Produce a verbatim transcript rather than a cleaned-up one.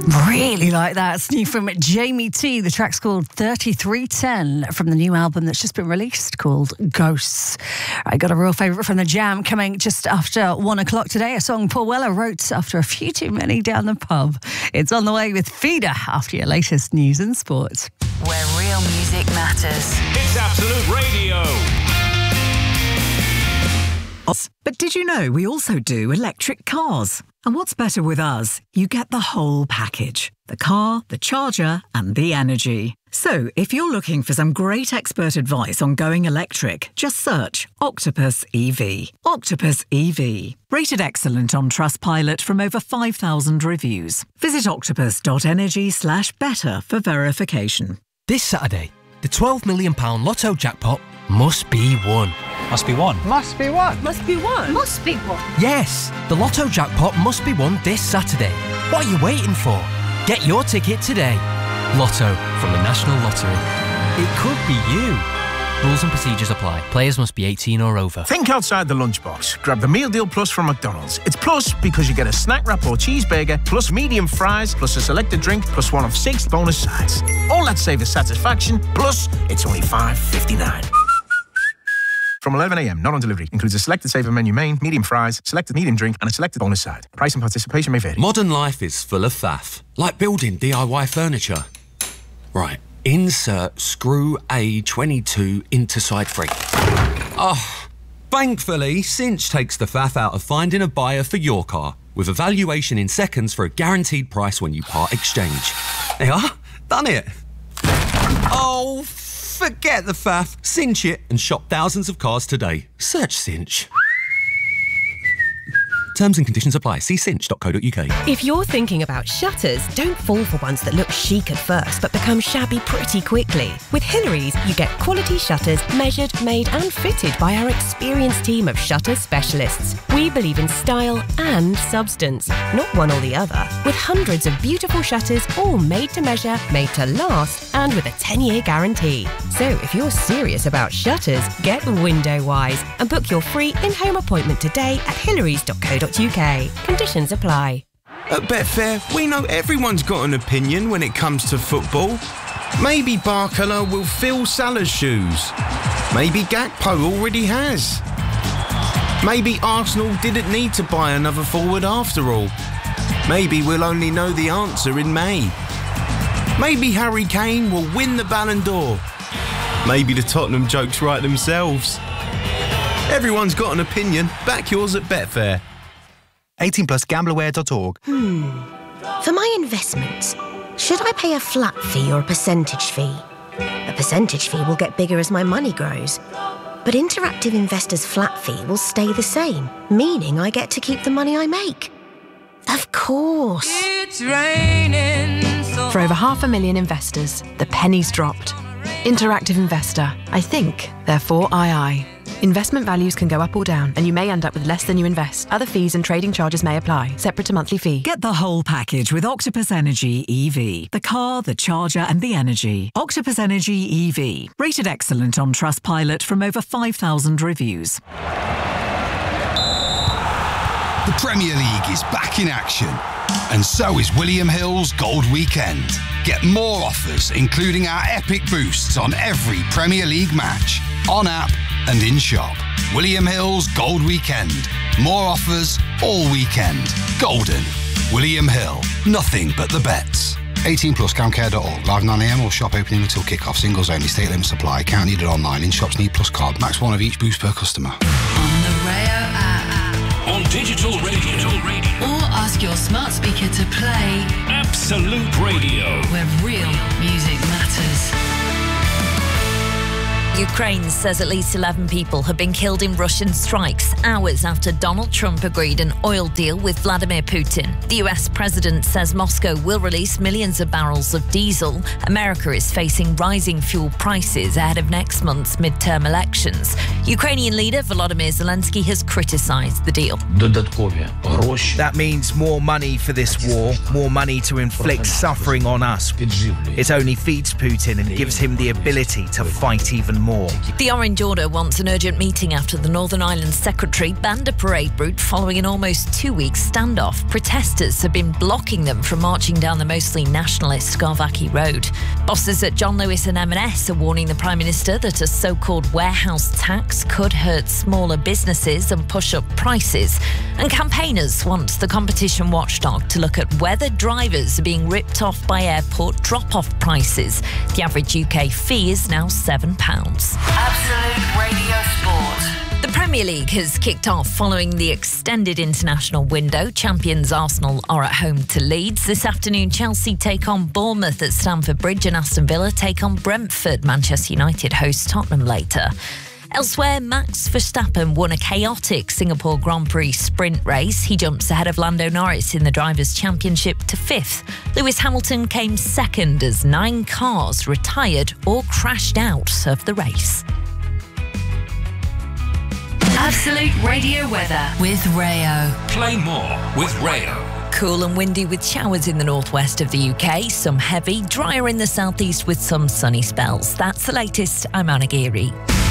Really like that. It's new from Jamie T. The track's called thirty-three ten from the new album that's just been released called Ghosts. I got a real favourite from The Jam coming just after one o'clock today, a song Paul Weller wrote after a few too many down the pub. It's on the way with Feeder after your latest news and sports. Where real music matters. It's Absolute Radio. But did you know we also do electric cars? And what's better with us? You get the whole package. The car, the charger, and the energy. So, if you're looking for some great expert advice on going electric, just search Octopus E V. Octopus E V. Rated excellent on Trustpilot from over five thousand reviews. Visit octopus.energy slash better for verification. This Saturday, the twelve million pounds Lotto jackpot must be won. Must be won. Must be won. Must be won. Must be won. Yes, the Lotto jackpot must be won this Saturday. What are you waiting for? Get your ticket today. Lotto from the National Lottery. It could be you. Rules and procedures apply. Players must be eighteen or over. Think outside the lunchbox. Grab the Meal Deal Plus from McDonald's. It's plus because you get a snack wrap or cheeseburger, plus medium fries, plus a selected drink, plus one of six bonus sides. All that savor satisfaction, plus it's only five fifty-nine. From eleven a m, not on delivery. Includes a selected saver menu main, medium fries, selected medium drink, and a selected bonus side. Price and participation may vary. Modern life is full of faff, like building D I Y furniture. Right, insert screw A twenty-two into side three. Oh, thankfully, Cinch takes the faff out of finding a buyer for your car, with a valuation in seconds for a guaranteed price when you part exchange. There you are, done it. Oh, forget the faff. Cinch it and shop thousands of cars today. Search Cinch. Terms and conditions apply. See cinch dot co dot u k. If you're thinking about shutters, don't fall for ones that look chic at first but become shabby pretty quickly. With Hillary's, you get quality shutters measured, made and fitted by our experienced team of shutter specialists. We believe in style and substance, not one or the other. With hundreds of beautiful shutters, all made to measure, made to last, and with a ten-year guarantee. So if you're serious about shutters, get window wise and book your free in-home appointment today at hillarys dot co dot u k. Conditions apply. At Betfair, we know everyone's got an opinion when it comes to football. Maybe Barcola will fill Salah's shoes. Maybe Gakpo already has. Maybe Arsenal didn't need to buy another forward after all. Maybe we'll only know the answer in May. Maybe Harry Kane will win the Ballon d'Or. Maybe the Tottenham jokes write themselves. Everyone's got an opinion. Back yours at Betfair. eighteen plus gambler aware dot org. Hmm. For my investments, should I pay a flat fee or a percentage fee? A percentage fee will get bigger as my money grows. But Interactive Investor's flat fee will stay the same, meaning I get to keep the money I make. Of course. It's raining. So For over half a million investors, the penny's dropped. Interactive Investor. I think, therefore I I. Investment values can go up or down, and you may end up with less than you invest. Other fees and trading charges may apply, separate to monthly fee. Get the whole package with Octopus Energy E V. The car, the charger, and the energy. Octopus Energy E V. Rated excellent on Trustpilot from over five thousand reviews. The Premier League is back in action, and so is William Hill's Gold Weekend. Get more offers, including our epic boosts on every Premier League match, on app and in shop. William Hill's Gold Weekend. More offers all weekend. Golden. William Hill. Nothing but the bets. eighteen plus camcare dot org. Live nine a m or shop opening until kick-off. Singles only. State limit supply. Count needed online. In shops need plus card. Max one of each boost per customer. On the Rayo app. On digital radio. Or ask your smart speaker to play Absolute Radio. Where real music matters. Ukraine says at least eleven people have been killed in Russian strikes hours after Donald Trump agreed an oil deal with Vladimir Putin. The U S president says Moscow will release millions of barrels of diesel. America is facing rising fuel prices ahead of next month's midterm elections. Ukrainian leader Volodymyr Zelensky has criticised the deal. That means more money for this war, more money to inflict suffering on us. It only feeds Putin and gives him the ability to fight even more. The Orange Order wants an urgent meeting after the Northern Ireland Secretary banned a parade route following an almost two-week standoff. Protesters have been blocking them from marching down the mostly nationalist Scarvackie Road. Bosses at John Lewis and M and S are warning the Prime Minister that a so-called warehouse tax could hurt smaller businesses and push up prices. And campaigners want the competition watchdog to look at whether drivers are being ripped off by airport drop-off prices. The average U K fee is now seven pounds. Absolute Radio Sport. The Premier League has kicked off following the extended international window. Champions Arsenal are at home to Leeds. This afternoon, Chelsea take on Bournemouth at Stamford Bridge and Aston Villa take on Brentford. Manchester United host Tottenham later. Elsewhere, Max Verstappen won a chaotic Singapore Grand Prix sprint race. He jumps ahead of Lando Norris in the Drivers' Championship to fifth. Lewis Hamilton came second as nine cars retired or crashed out of the race. Absolute Radio weather with Rayo. Play more with Rayo. Cool and windy with showers in the northwest of the U K, some heavy, drier in the southeast with some sunny spells. That's the latest. I'm Anna Geary.